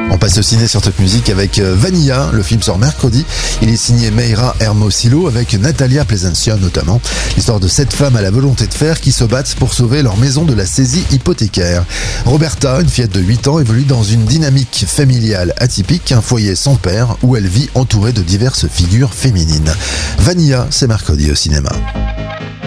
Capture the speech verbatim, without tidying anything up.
On passe au ciné sur Top Music avec Vanilla. Le film sort mercredi. Il est signé Meira Hermosillo avec Natalia Plesencia notamment. L'histoire de sept femmes à la volonté de fer qui se battent pour sauver leur maison de la saisie hypothécaire. Roberta, une fillette de huit ans, évolue dans une dynamique familiale atypique, un foyer sans père où elle vit entourée de diverses figures féminines. Vanilla, c'est mercredi au cinéma.